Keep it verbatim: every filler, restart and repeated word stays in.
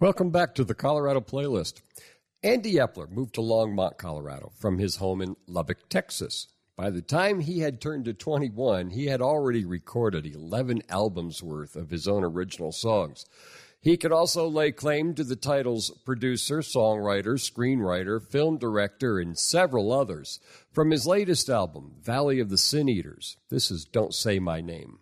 Welcome back to the Colorado Playlist. Andy Epler moved to Longmont, Colorado, from his home in Lubbock, Texas. By the time he had turned to twenty-one, he had already recorded eleven albums worth of his own original songs. He could also lay claim to the titles producer, songwriter, screenwriter, film director, and several others. From his latest album, Valley of the Sin Eaters, this is Don't Say My Name.